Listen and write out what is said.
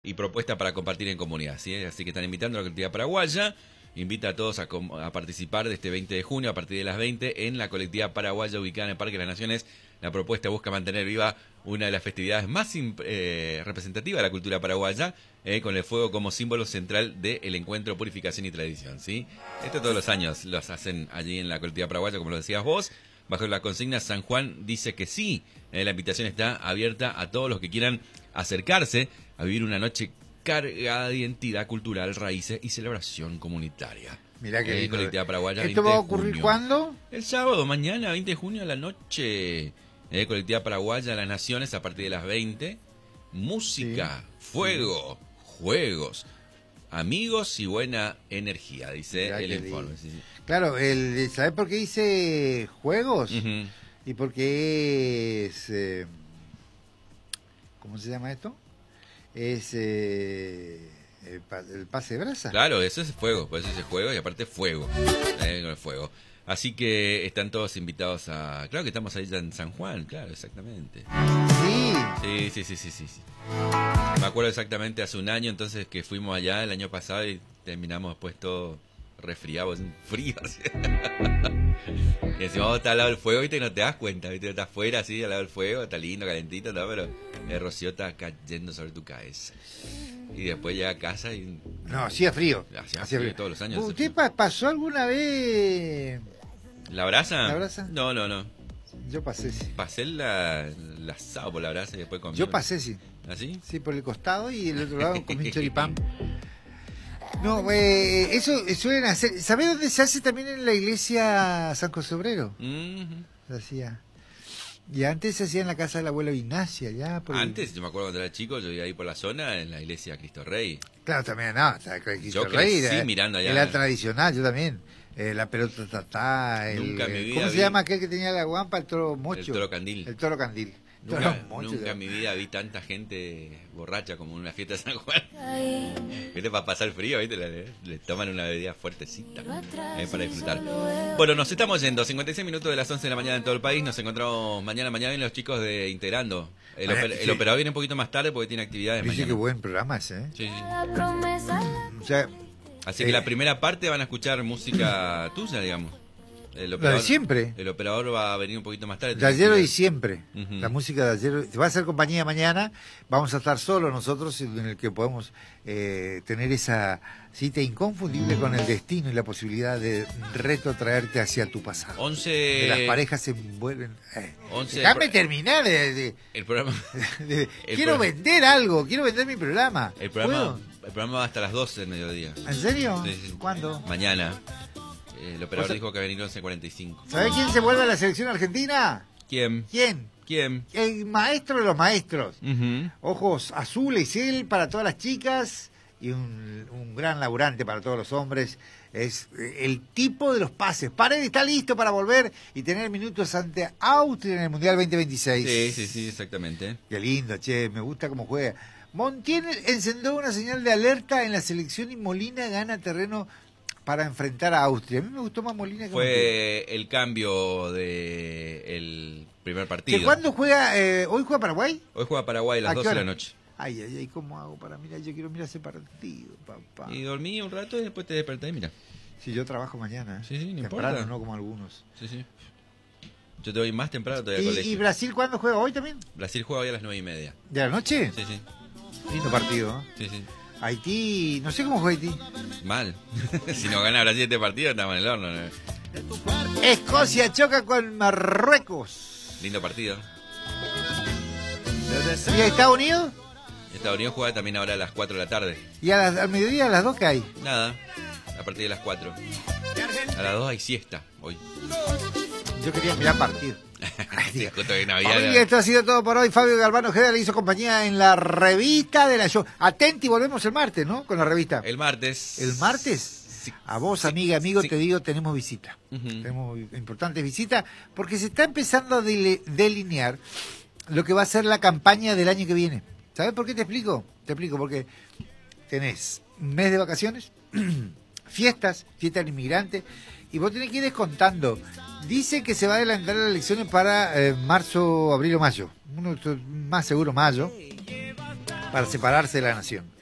y propuesta para compartir en comunidad, ¿sí? Así que están invitando a la colectividad paraguaya, invita a todos a participar de este 20 de junio a partir de las 20 en la colectividad paraguaya ubicada en el Parque de las Naciones. La propuesta busca mantener viva una de las festividades más representativas de la cultura paraguaya, con el fuego como símbolo central del encuentro, purificación y tradición, ¿sí? Esto todos los años los hacen allí en la colectividad paraguaya, como lo decías vos, bajo la consigna San Juan dice que sí. La invitación está abierta a todos los que quieran acercarse a vivir una noche cargada de identidad cultural, raíces y celebración comunitaria. Mirá que colectividad paraguaya. ¿Esto va a ocurrir cuándo? El sábado, mañana, 20 de junio a la noche. Colectividad paraguaya Las Naciones a partir de las 20. Música, fuego, juegos, amigos y buena energía, dice Mirá el informe. Sí, sí. Claro, ¿sabés por qué dice juegos? Uh-huh. Y porque es... ¿cómo se llama esto? Es el pase de brasa. Claro, eso es fuego, por eso es juego y aparte fuego, con el fuego. Así que están todos invitados a... Claro que estamos ahí ya en San Juan, claro, exactamente. Sí. Me acuerdo exactamente hace un año entonces que fuimos allá el año pasado y terminamos después todo resfriados, frío. Así. Y decimos, vamos a estar al lado del fuego, ¿viste? Y no te das cuenta, ¿viste? Estás afuera así, al lado del fuego, está lindo, calentito, ¿no? Pero el rocío está cayendo sobre tu cabeza. Y después llega a casa y... No, hacía frío. Hacía frío todos los años. ¿Usted pasó alguna vez... ¿La brasa? ¿La brasa? No. Yo pasé, sí. Pasé el asado por la brasa y después comí. Yo pasé, sí. ¿Así? Sí, por el costado y el otro lado comí un choripán. No, eso suelen hacer. ¿Sabés dónde se hace también? En la iglesia San José Obrero. Uh-huh. Se hacía. Y antes se hacía en la casa de la abuela Ignacia, ya. Antes, yo me acuerdo cuando era chico, yo iba ahí por la zona, en la iglesia Cristo Rey. Claro, también, no, Cristo yo Rey. Sí, mirando allá. Era tradicional, yo también. La pelota tatá. Nunca en mi vida ¿Cómo se llama aquel que tenía la guampa? El toro mocho. El toro candil. El toro candil. Nunca en mi vida vi tanta gente borracha como en una fiesta de San Juan. ¿Viste? Para pasar frío, ¿viste? Le toman una bebida fuertecita para disfrutar. Bueno, nos estamos yendo. 56 minutos de las 11 de la mañana en todo el país. Nos encontramos mañana vienen los chicos de Integrando. El operador viene un poquito más tarde porque tiene actividades mañana. Dice que buen programa ese, ¿eh? Sí. O sea, así que la primera parte van a escuchar música tuya, digamos. La de siempre. El operador va a venir un poquito más tarde. De ayer y siempre. Uh-huh. La música de ayer. Va a ser compañía mañana. Vamos a estar solos nosotros, en el que podemos tener esa cita inconfundible con el destino y la posibilidad de retrotraerte hacia tu pasado. 11... Que las parejas se envuelven. 11... Déjame terminar el programa. Quiero vender algo. Quiero vender mi programa. El programa va hasta las 12 del mediodía. ¿En serio? Sí. ¿Cuándo? Mañana. El operador dijo que va a venir 11:45. ¿Sabés quién se vuelve a la selección argentina? ¿Quién? El maestro de los maestros. Uh-huh. Ojos azules, él para todas las chicas y un gran laburante para todos los hombres. Es el tipo de los pases. Paredes está listo para volver y tener minutos ante Austria en el Mundial 2026. Sí, exactamente. Qué lindo, che, me gusta cómo juega. Montiel encendió una señal de alerta en la selección y Molina gana terreno para enfrentar a Austria. A mí me gustó más Molina que Montiel. Fue el cambio del primer partido. ¿Cuándo juega? ¿Hoy juega Paraguay? Hoy juega Paraguay a las 12 de la noche. Ay, ¿cómo hago para mirar? Yo quiero mirar ese partido, papá. Y dormí un rato y después te desperté y mira. Sí, yo trabajo mañana. Sí, no temprano, importa. No como algunos. Sí. Yo te voy más temprano todavía al colegio. ¿Y Brasil cuándo juega? ¿Hoy también? Brasil juega hoy a las 9:30. ¿De la noche? Sí. Lindo partido, ¿no? Sí. Haití, no sé cómo juega Haití. Mal. Si no gana Brasil este partido, estamos en el horno, ¿no? Escocia choca con Marruecos. Lindo partido. ¿Y Estados Unidos? Estados Unidos juega también ahora a las 4 de la tarde. ¿Y al mediodía a las 2 qué hay? Nada, a partir de las 4. A las 2 hay siesta hoy. Yo quería mirar partido. Esto ha sido todo por hoy. Fabio Galvano Ojeda le hizo compañía en la revista de la show. Atenti, volvemos el martes, ¿no? Con la revista. El martes. ¿El martes? Sí, a vos, amiga, amigo, te digo, tenemos visita. Uh-huh. Tenemos importantes visitas porque se está empezando a delinear lo que va a ser la campaña del año que viene. ¿Sabes por qué te explico? Te explico porque tenés un mes de vacaciones, fiesta del inmigrante, y vos tenés que ir descontando. Dice que se va a adelantar las elecciones para marzo, abril o mayo. Uno más seguro mayo. para separarse de la nación.